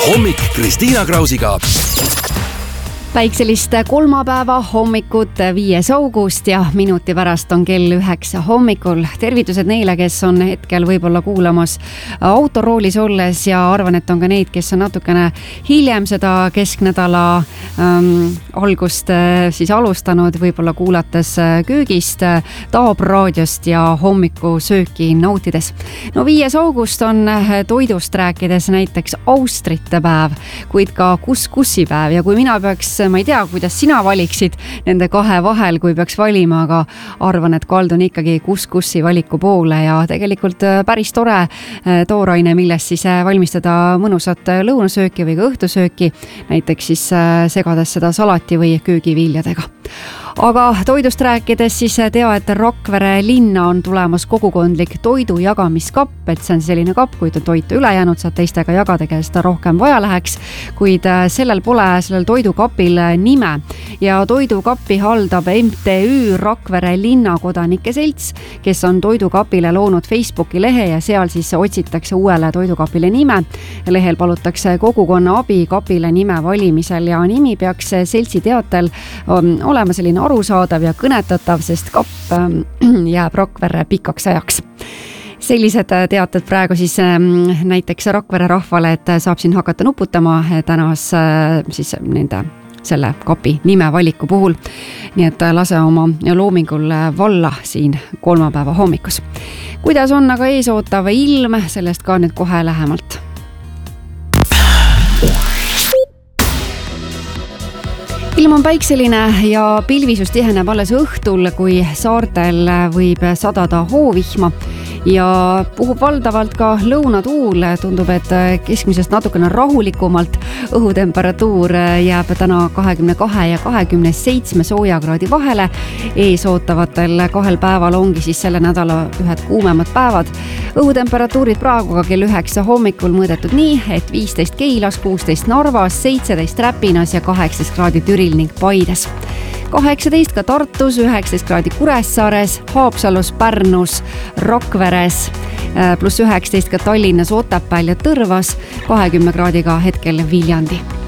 hommik Kristiina Krausiga. Päikselist kolmapäeva hommikut 5. august ja minuti pärast on kell 9 hommikul. Tervitused neile, kes on hetkel võib-olla kuulamas autoroolis olles ja arvan, et on ka neid, kes on natukene hiljem seda kesknädala algust siis alustanud, võib-olla kuulates köögist, Taabraadiost ja hommikusööki nautides. No 5. august on toidust rääkides näiteks austrite päev, kuid ka kuskussipäev ja kui mina peaks, ma ei tea, kuidas sina valiksid nende kahe vahel, kui peaks valima, aga arvan, et kaldun ikkagi kuskussi valiku poole ja tegelikult päris tore tooraine, millest siis valmistada mõnusat lõunasööki või ka õhtusööki, näiteks siis segades seda salati või köögiviljadega. Aga toidust rääkides siis tea, et Rakvere linna on tulemas kogukondlik toidu jagamiskapp, et see on selline kapp, kui toitu üle jäänud, saad teistega jagada, kelle seda rohkem vaja läheks, kuid sellel toidukapil nime ja toidukappi haldab MTÜ Rakvere linnakodanike selts, kes on toidukapile loonud Facebooki lehe ja seal siis otsitakse uuele toidukapile nime. Lehel palutakse kogukonna abi kapile nime valimisel ja nimi peaks seltsi teatel olema selline arusaadav ja kõnetatav, sest kapp jääb Rakvere pikaks ajaks. Sellised teated praegu siis näiteks Rakvere rahvale, et saab siin hakata nuputama tänas siis nende selle kapi nime valiku puhul. Nii et lase oma loomingul valla siin kolmapäeva hommikus. Kuidas on aga eesootav ilm, sellest ka nüüd kohe lähemalt. Ilm on päikseline ja pilvisus tiheneb alles õhtul, kui saartel võib sadada hoovihma ja puhub valdavalt ka lõunatuul. Tundub, et keskmisest natukene rahulikumalt. Õhutemperatuur jääb täna 22 ja 27 soojakraadi vahele. Ees ootavatel kahel päeval ongi siis selle nädala ühed kuumemad päevad. Õhutemperatuurid praegu ka kell 9 hommikul mõõdetud nii, et 15 Keilas, 16 Narvas, 17 Räpinas ja 18 kraadi Türil ning Paides. 18 ka Tartus, 19 kraadi Kuressaares, Haapsalus, Pärnus, Rakveres, pluss 19 ka Tallinnas, Otepääl ja Tõrvas, 20 kraadiga hetkel Viljandi.